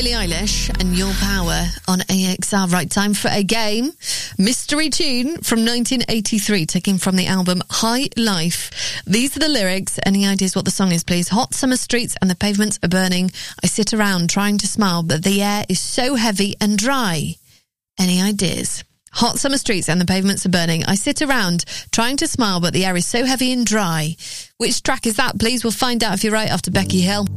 Billie Eilish and Your Power on AXR. Right, time for a game. Mystery tune from 1983, taken from the album High Life. These are the lyrics. Any ideas what the song is, please? Hot summer streets and the pavements are burning. I sit around trying to smile, but the air is so heavy and dry. Any ideas? Hot summer streets and the pavements are burning. I sit around trying to smile, but the air is so heavy and dry. Which track is that, please? We'll find out if you're right after Becky Hill.